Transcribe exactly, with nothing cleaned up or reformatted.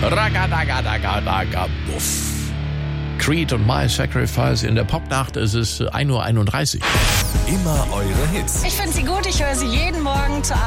Ragadagadaga, buff. Creed und My Sacrifice in der Popnacht. Es ist ein Uhr einunddreißig. Immer eure Hits. Ich finde sie gut, ich höre sie jeden Morgen zur